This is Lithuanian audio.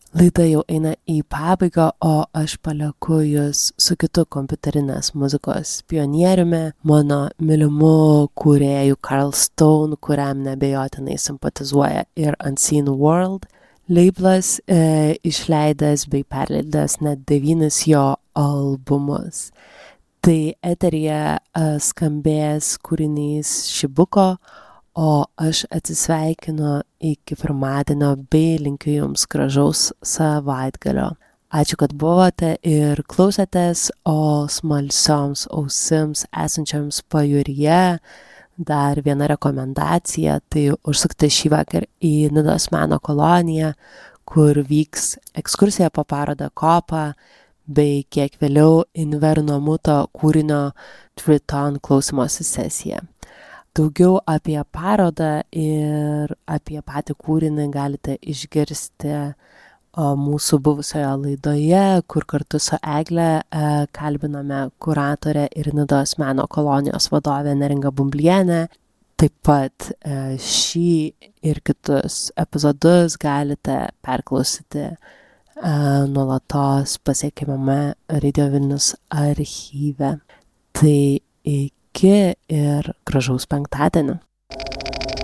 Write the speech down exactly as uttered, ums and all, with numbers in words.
Laida jau eina į pabaigą, o aš palieku jūs su kitu kompiuterinės muzikos pionieriumi, mano mylimu kūrėju Carl Stone, kuriam neabejotinai simpatizuoja ir Unseen World. Leiblas e, išleidęs bei perleidęs net devynis jo albumus. Tai eteryje e, skambės kūrinys Šibuko, o aš atsisveikinu iki pirmadienio bei linkiu jums gražaus savaitgalio. Ačiū, kad buvote ir klausėtės, o smalsioms ausims esančioms pajūryje dar viena rekomendacija, tai užsukti šį vakar į Nidos meno koloniją, kur vyks ekskursija po parodą Kopą, bei kiek vėliau Inverno Muto kūrinio Triton klausymosi sesija. Daugiau apie parodą ir apie patį kūrinį galite išgirsti o, mūsų buvusioje laidoje, kur kartu su Egle e, kalbiname kuratorę ir Nidos meno kolonijos vadovę Neringą Bumblienę. Taip pat e, šį ir kitus epizodus galite perklausyti e, nuolatos pasiekiamame Radio Vilnius archyve. Tai iki ir gražaus penktadienio.